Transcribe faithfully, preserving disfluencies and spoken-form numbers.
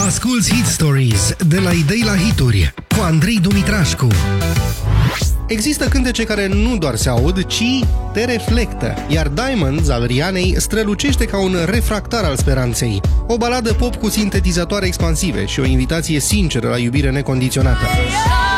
Asculți Hit Stories de la idei la hituri cu Andrei Dumitrașcu. Există cântece care nu doar se aud, ci te reflectă, iar Diamonds al Rihanei strălucește ca un refractar al speranței. O baladă pop cu sintetizatoare expansive și o invitație sinceră la iubire necondiționată.